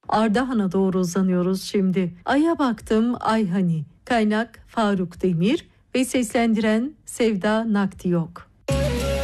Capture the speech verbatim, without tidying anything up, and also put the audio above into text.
Ardahan'a doğru uzanıyoruz şimdi. Ay'a baktım ay hani. Kaynak Faruk Demir ve seslendiren Sevda Nakti yok.